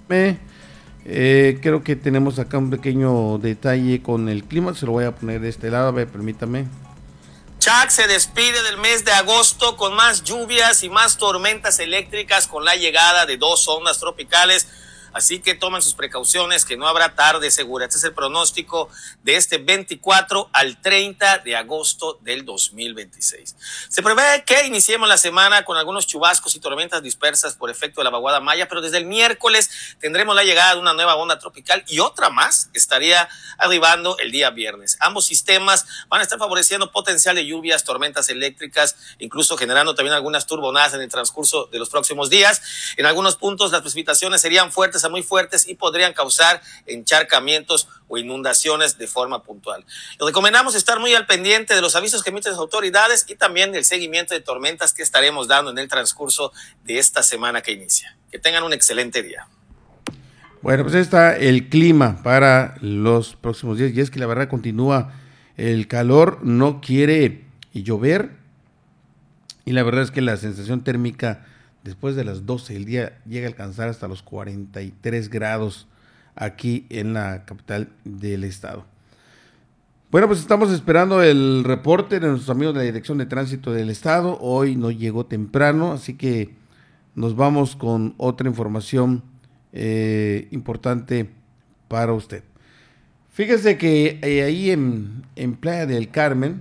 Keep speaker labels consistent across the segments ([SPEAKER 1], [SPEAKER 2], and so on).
[SPEAKER 1] Creo que tenemos acá un pequeño detalle con el clima, se lo voy a poner de este lado, a ver, permítame.
[SPEAKER 2] Chac se despide del mes de agosto con más lluvias y más tormentas eléctricas con la llegada de dos ondas tropicales. Así que tomen sus precauciones, que no habrá tarde segura. Este es el pronóstico de este 24 al 30 de agosto del 2026. Se prevé que iniciemos la semana con algunos chubascos y tormentas dispersas por efecto de la vaguada Maya, pero desde el miércoles tendremos la llegada de una nueva onda tropical y otra más estaría arribando el día viernes. Ambos sistemas van a estar favoreciendo potencial de lluvias, tormentas eléctricas, incluso generando también algunas turbonadas en el transcurso de los próximos días. En algunos puntos las precipitaciones serían fuertes a muy fuertes y podrían causar encharcamientos o inundaciones de forma puntual. Les recomendamos estar muy al pendiente de los avisos que emiten las autoridades y también del seguimiento de tormentas que estaremos dando en el transcurso de esta semana que inicia. Que tengan un excelente día.
[SPEAKER 1] Bueno, pues está el clima para los próximos días y es que la verdad continúa el calor, no quiere llover y la verdad es que la sensación térmica después de las 12 del día llega a alcanzar hasta los 43 grados aquí en la capital del estado. Bueno, pues estamos esperando el reporte de nuestros amigos de la Dirección de Tránsito del Estado. Hoy no llegó temprano, así que nos vamos con otra información importante para usted. Fíjese que ahí en Playa del Carmen,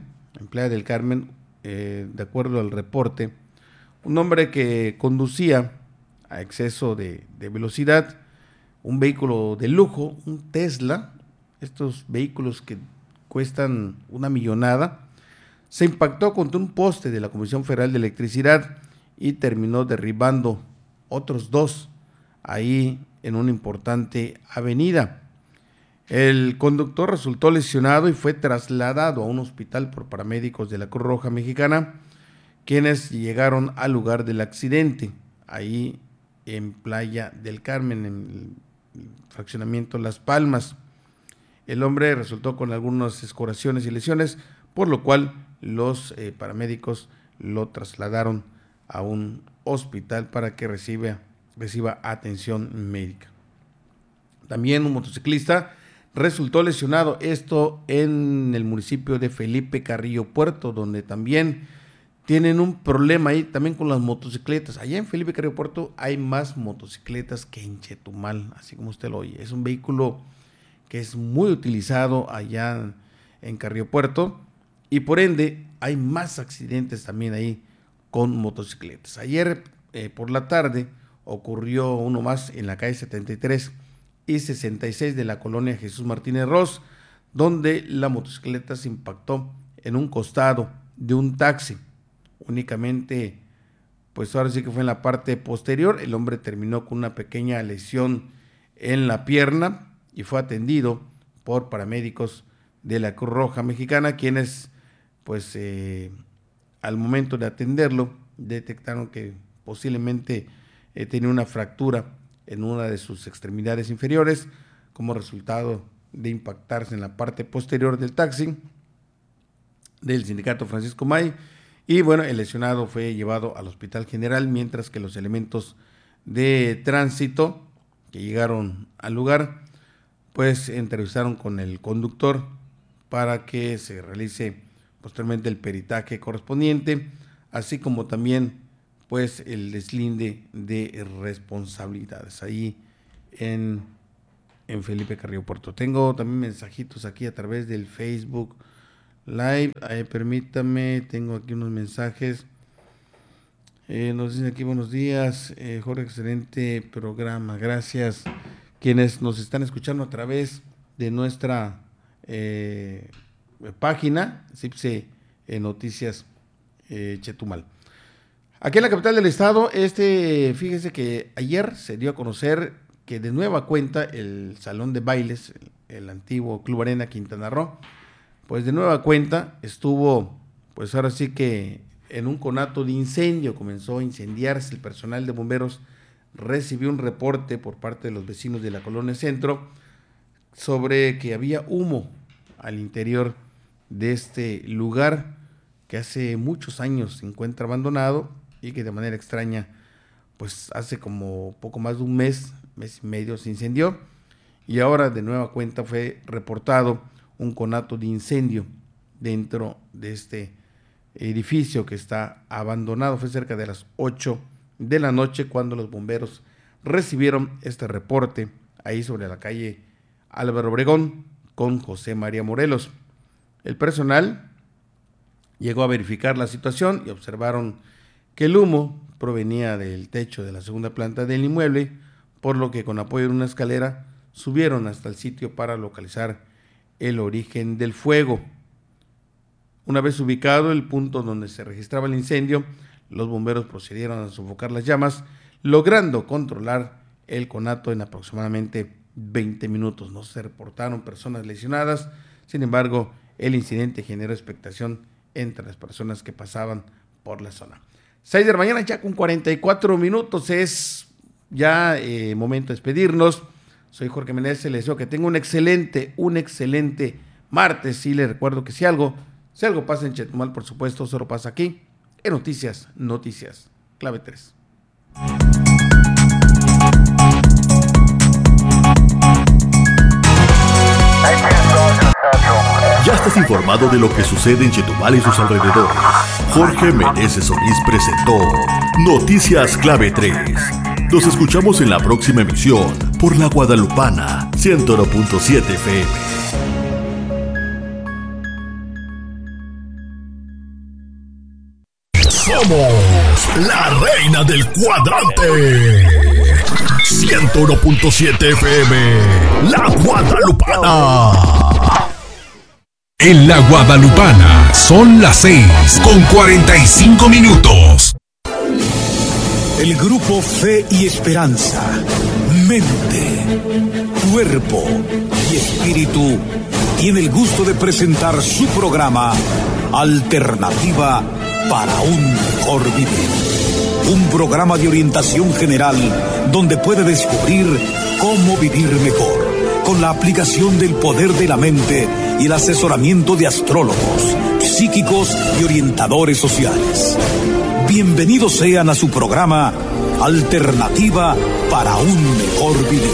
[SPEAKER 1] de acuerdo al reporte, un hombre que conducía a exceso de velocidad, un vehículo de lujo, un Tesla, estos vehículos que cuestan una millonada, se impactó contra un poste de la Comisión Federal de Electricidad y terminó derribando otros dos ahí en una importante avenida. El conductor resultó lesionado y fue trasladado a un hospital por paramédicos de la Cruz Roja Mexicana, quienes llegaron al lugar del accidente, ahí en Playa del Carmen, en el fraccionamiento Las Palmas. El hombre resultó con algunas escoriaciones y lesiones, por lo cual los paramédicos lo trasladaron a un hospital para que reciba atención médica. También un motociclista resultó lesionado, esto en el municipio de Felipe Carrillo Puerto, donde también tienen un problema ahí también con las motocicletas. Allá en Felipe Carrillo Puerto hay más motocicletas que en Chetumal, así como usted lo oye. Es un vehículo que es muy utilizado allá en Carrillo Puerto y por ende hay más accidentes también ahí con motocicletas. Ayer por la tarde ocurrió uno más en la calle 73 y 66 de la colonia Jesús Martínez Ros, donde la motocicleta se impactó en un costado de un taxi. Únicamente, pues ahora sí que fue en la parte posterior. El hombre terminó con una pequeña lesión en la pierna y fue atendido por paramédicos de la Cruz Roja Mexicana, quienes pues al momento de atenderlo detectaron que posiblemente tenía una fractura en una de sus extremidades inferiores como resultado de impactarse en la parte posterior del taxi del sindicato Francisco May. Y bueno, el lesionado fue llevado al Hospital General, mientras que los elementos de tránsito que llegaron al lugar pues entrevistaron con el conductor para que se realice posteriormente el peritaje correspondiente, así como también pues el deslinde de responsabilidades ahí en Felipe Carrillo Puerto. Tengo también mensajitos aquí a través del Facebook Live. Permítame, tengo aquí unos mensajes. Nos dicen aquí buenos días, Jorge, excelente programa, gracias. Quienes nos están escuchando a través de nuestra página, CIPSE Noticias Chetumal. Aquí en la capital del estado, fíjese que ayer se dio a conocer que de nueva cuenta el salón de bailes, el antiguo Club Arena Quintana Roo, pues de nueva cuenta estuvo, pues ahora sí que en un conato de incendio, comenzó a incendiarse. El personal de bomberos recibió un reporte por parte de los vecinos de la Colonia Centro sobre que había humo al interior de este lugar que hace muchos años se encuentra abandonado y que de manera extraña pues hace como poco más de un mes y medio se incendió, y ahora de nueva cuenta fue reportado un conato de incendio dentro de este edificio que está abandonado. Fue cerca de las 8 de la noche cuando los bomberos recibieron este reporte ahí sobre la calle Álvaro Obregón con José María Morelos. El personal llegó a verificar la situación y observaron que el humo provenía del techo de la segunda planta del inmueble, por lo que con apoyo de una escalera subieron hasta el sitio para localizar el origen del fuego. Una vez ubicado el punto donde se registraba el incendio, los bomberos procedieron a sofocar las llamas, logrando controlar el conato en aproximadamente 20 minutos. No se reportaron personas lesionadas, sin embargo, el incidente generó expectación entre las personas que pasaban por la zona. 6 de la mañana, ya con 44 minutos, es ya momento de despedirnos. Soy Jorge Meneses, les deseo que tenga un excelente martes, y les recuerdo que si algo pasa en Chetumal, por supuesto, solo pasa aquí, en Noticias, Clave 3.
[SPEAKER 3] Ya estás informado de lo que sucede en Chetumal y sus alrededores. Jorge Meneses Solís presentó Noticias Clave 3. Nos escuchamos en la próxima emisión por La Guadalupana 101.7 FM. Somos la reina del cuadrante. 101.7 FM. La Guadalupana. En La Guadalupana son las 6:45.
[SPEAKER 4] El grupo Fe y Esperanza, Mente, Cuerpo y Espíritu tiene el gusto de presentar su programa Alternativa para un Mejor Vivir. Un programa de orientación general donde puede descubrir cómo vivir mejor, con la aplicación del poder de la mente y el asesoramiento de astrólogos, psíquicos y orientadores sociales. Bienvenidos sean a su programa Alternativa para un Mejor Vivir.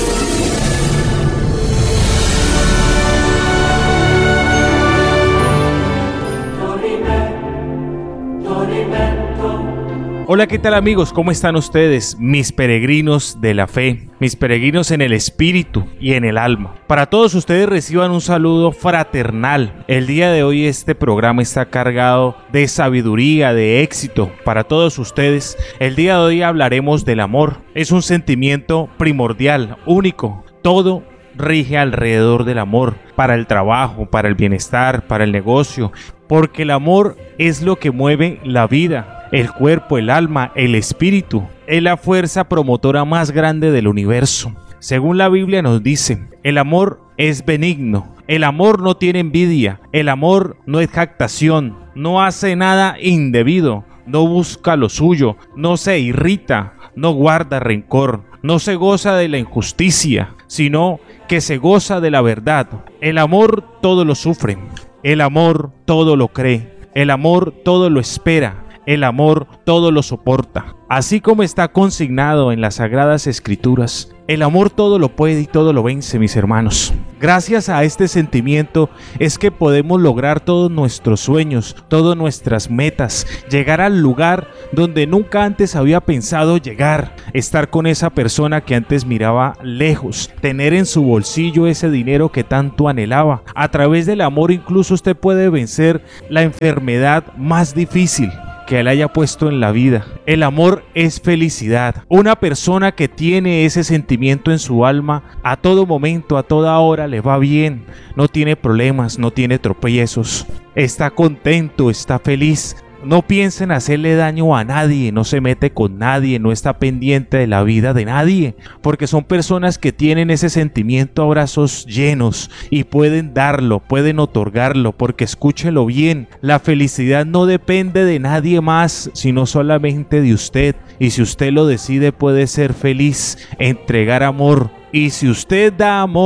[SPEAKER 5] Hola, ¿qué tal amigos? ¿Cómo están ustedes? Mis peregrinos de la fe, mis peregrinos en el espíritu y en el alma. Para todos ustedes reciban un saludo fraternal. El día de hoy este programa está cargado de sabiduría, de éxito. Para todos ustedes, el día de hoy hablaremos del amor. Es un sentimiento primordial, único. Todo rige alrededor del amor, para el trabajo, para el bienestar, para el negocio, porque el amor es lo que mueve la vida. El cuerpo, el alma, el espíritu, es la fuerza promotora más grande del universo. Según la Biblia nos dice, el amor es benigno, el amor no tiene envidia, el amor no es jactación, no hace nada indebido, no busca lo suyo, no se irrita, no guarda rencor, no se goza de la injusticia, sino que se goza de la verdad. El amor todo lo sufre, el amor todo lo cree, el amor todo lo espera. El amor todo lo soporta. Así como está consignado en las Sagradas Escrituras, el amor todo lo puede y todo lo vence, mis hermanos. Gracias a este sentimiento es que podemos lograr todos nuestros sueños, todas nuestras metas, llegar al lugar donde nunca antes había pensado llegar, estar con esa persona que antes miraba lejos, tener en su bolsillo ese dinero que tanto anhelaba. A través del amor incluso usted puede vencer la enfermedad más difícil que él haya puesto en la vida. El amor es felicidad. Una persona que tiene ese sentimiento en su alma, a todo momento, a toda hora le va bien, no tiene problemas, no tiene tropiezos, está contento, está feliz. No piensa en hacerle daño a nadie, no se mete con nadie, no está pendiente de la vida de nadie, porque son personas que tienen ese sentimiento a brazos llenos y pueden darlo, pueden otorgarlo, porque escúchelo bien, la felicidad no depende de nadie más, sino solamente de usted, y si usted lo decide puede ser feliz, entregar amor. Y si usted da amor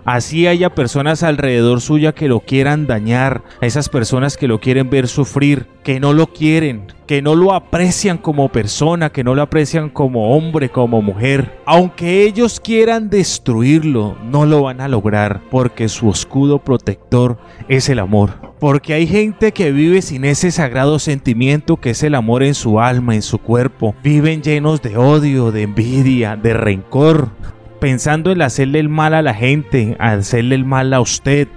[SPEAKER 5] Así haya personas alrededor suya que lo quieran dañar, a esas personas que lo quieren ver sufrir, que no lo quieren, que no lo aprecian como persona, que no lo aprecian como hombre, como mujer. Aunque ellos quieran destruirlo, no lo van a lograr, porque su escudo protector es el amor. Porque hay gente que vive sin ese sagrado sentimiento que es el amor en su alma, en su cuerpo. Viven llenos de odio, de envidia, de rencor, pensando en hacerle el mal a la gente, hacerle el mal a usted,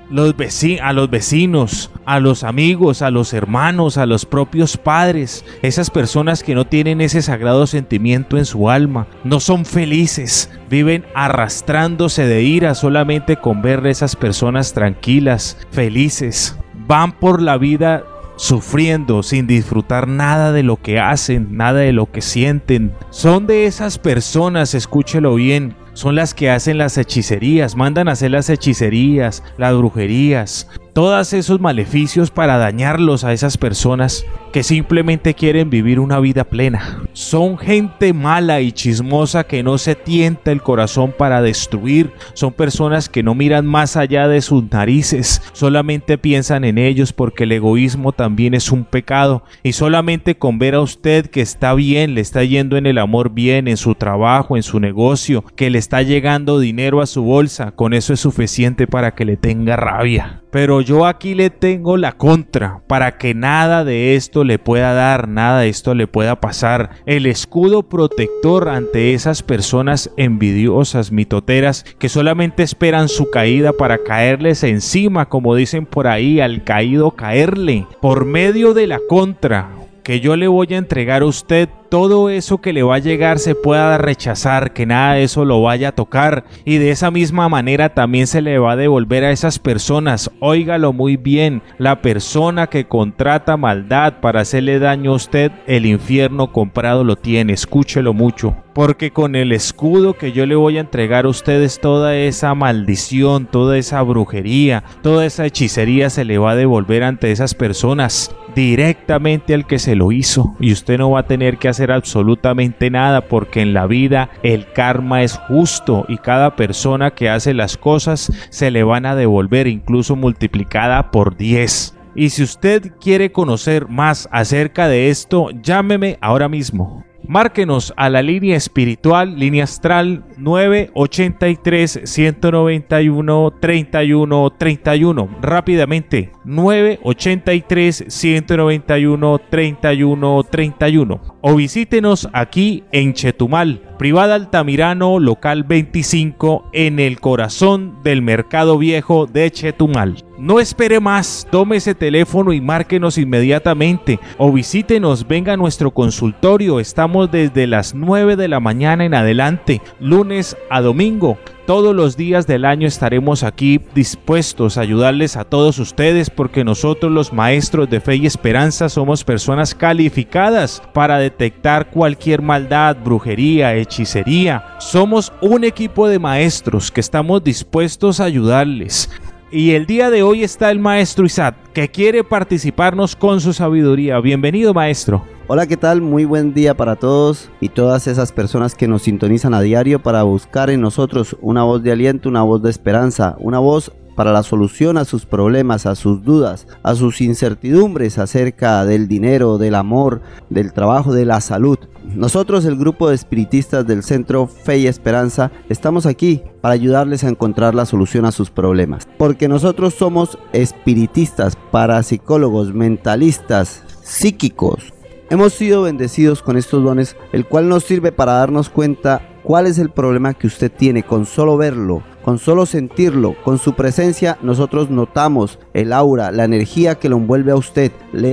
[SPEAKER 5] a los vecinos, a los amigos, a los hermanos, a los propios padres. Esas personas que no tienen ese sagrado sentimiento en su alma, no son felices, viven arrastrándose de ira solamente con ver a esas personas tranquilas, felices. Van por la vida sufriendo sin disfrutar nada de lo que hacen, nada de lo que sienten. Son de esas personas, escúchelo bien, son las que hacen las hechicerías, mandan a hacer las hechicerías, las brujerías, todos esos maleficios para dañarlos a esas personas que simplemente quieren vivir una vida plena. Son gente mala y chismosa que no se tienta el corazón para destruir. Son personas que no miran más allá de sus narices, solamente piensan en ellos, porque el egoísmo también es un pecado, y solamente con ver a usted que está bien, le está yendo en el amor bien, en su trabajo, en su negocio, que le está llegando dinero a su bolsa, con eso es suficiente para que le tenga rabia. Pero yo aquí le tengo la contra, para que nada de esto le pueda dar, nada de esto le pueda pasar. El escudo protector ante esas personas envidiosas, mitoteras, que solamente esperan su caída para caerles encima, como dicen por ahí, al caído caerle. Por medio de la contra que yo le voy a entregar a usted, todo eso que le va a llegar se pueda rechazar, que nada de eso lo vaya a tocar, y de esa misma manera también se le va a devolver a esas personas. Óigalo muy bien, la persona que contrata maldad para hacerle daño a usted, el infierno comprado lo tiene. Escúchelo mucho, porque con el escudo que yo le voy a entregar a ustedes, toda esa maldición, toda esa brujería, toda esa hechicería se le va a devolver ante esas personas directamente al que se lo hizo, y usted no va a tener que hacer absolutamente nada, porque en la vida el karma es justo y cada persona que hace las cosas se le van a devolver, incluso multiplicada por 10. Y si usted quiere conocer más acerca de esto, llámeme ahora mismo. Márquenos a la línea espiritual, línea astral 983-191-3131. Rápidamente, 983-191-3131. O visítenos aquí en Chetumal, Privada Altamirano, local 25, en el corazón del Mercado Viejo de Chetumal. No espere más, tome ese teléfono y márquenos inmediatamente, o visítenos, venga a nuestro consultorio. Estamos desde las 9 de la mañana en adelante, lunes a domingo. Todos los días del año estaremos aquí dispuestos a ayudarles a todos ustedes, porque nosotros, los maestros de fe y esperanza, somos personas calificadas para detectar cualquier maldad, brujería, hechicería. Somos un equipo de maestros que estamos dispuestos a ayudarles. Y el día de hoy está el maestro Isaac, que quiere participarnos con su sabiduría. Bienvenido, maestro.
[SPEAKER 6] Hola, ¿qué tal? Muy buen día para todos y todas esas personas que nos sintonizan a diario para buscar en nosotros una voz de aliento, una voz de esperanza, una voz para la solución a sus problemas, a sus dudas, a sus incertidumbres acerca del dinero, del amor, del trabajo, de la salud. Nosotros, el grupo de espiritistas del Centro Fe y Esperanza, estamos aquí para ayudarles a encontrar la solución a sus problemas. Porque nosotros somos espiritistas, parapsicólogos, mentalistas, psíquicos. Hemos sido bendecidos con estos dones, el cual nos sirve para darnos cuenta cuál es el problema que usted tiene. Con solo verlo, con solo sentirlo, con su presencia, nosotros notamos el aura, la energía que lo envuelve a usted.